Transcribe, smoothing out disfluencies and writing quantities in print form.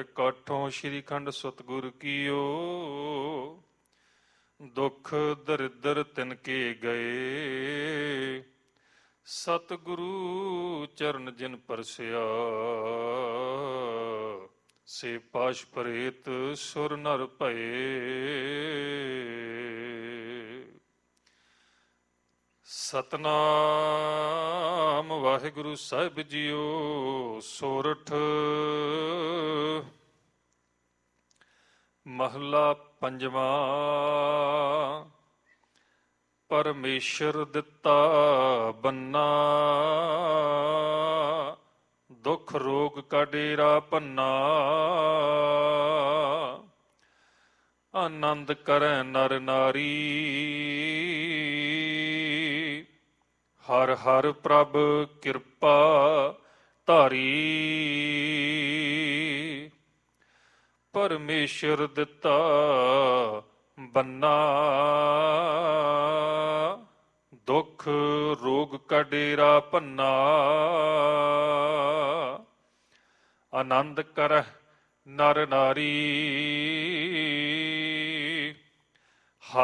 ਕਾਠੋਂ ਸ਼੍ਰੀ ਖੰਡ ਸਤਿਗੁਰ ਕੀਓ। ਦੁਖ ਦਰਿਦਰ ਤਿਨ ਕੇ ਗਏ, ਸਤਿਗੁਰੂ ਚਰਨ ਜਿਨ ਪਰਸਿਆ। ਸੇ ਪਾਸ਼ ਪ੍ਰੇਤ ਸੁਰ ਨਰ ਭਏ। ਸਤਨਾਮ ਵਾਹਿਗੁਰੂ ਸਾਹਿਬ ਜੀਓ। ਸੋਰਠ ਮਹਲਾ ਪੰਜਵਾਂ। ਪਰਮੇਸ਼ਰ ਦਿੱਤਾ ਬੰਨਾ, ਦੁਖ ਰੋਗ ਕਾ ਡੇਰਾ ਪੰਨਾ। ਆਨੰਦ ਕਰੈ ਨਰ ਨਾਰੀ, ਹਰ ਹਰ ਪ੍ਰਭ ਕਿਰਪਾ ਧਾਰੀ। ਪਰਮੇਸ਼ਰ ਦਿੱਤਾ ਬੰਨਾ, ਦੁਖ ਰੋਗ ਕਾ ਡੇਰਾ ਪੰਨਾ। ਆਨੰਦ ਕਰੈ ਨਰ ਨਾਰੀ,